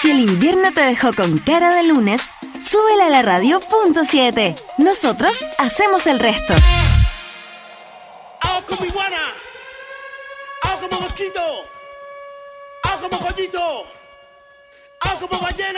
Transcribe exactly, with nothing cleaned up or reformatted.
Si el invierno te dejó con cara de lunes, súbele a la radio punto siete. Nosotros hacemos el resto. ¡Hago como iguana! ¡Hago como mosquito! ¡Hago como pollito! ¡Hago como ballena!